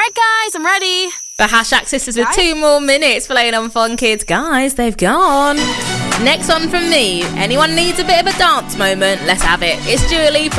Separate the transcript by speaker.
Speaker 1: Alright guys, I'm ready.
Speaker 2: The Hashtag Sisters with 2 more minutes playing on Fun Kids. Guys, they've gone. Next one from me. Anyone needs a bit of a dance moment? Let's have it. It's Dua Lipa